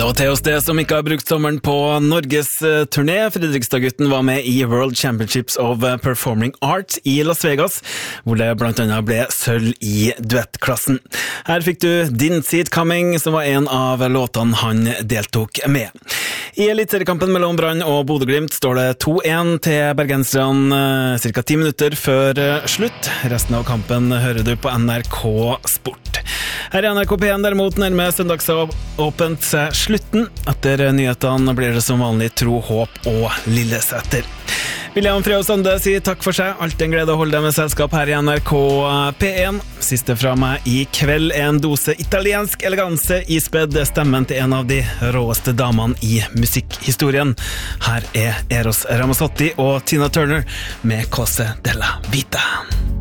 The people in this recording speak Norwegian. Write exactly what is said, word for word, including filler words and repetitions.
Det var Theos det som ikke har brukt sommeren på Norges turné. Fredrikstad-gutten var med i World Championships of Performing Arts i Las Vegas, hvor det blant annet ble sølv i duettklassen. Her fikk du Didn't See It Coming, som var en av låtene han deltok med. I elitseriekampen mellom Brann og Bodø/Glimt står det to én til bergenserne cirka ti minutter før slutt. Resten av kampen hører du på N R K Sport. Her i N R K P en derimot nærmer søndagsåpent seg slutten. Etter nyhetene blir det som vanlig Tro, Håp og Lillesetter. William Freo Sande sier takk for seg. Alt en glede å holde deg med selskap her i N R K P en. Siste fra meg i kveld er en dose italiensk eleganse ispedd stemmen til en av de råeste damene i musikkhistorien. Her er Eros Ramazzotti og Tina Turner med Cose della Vita.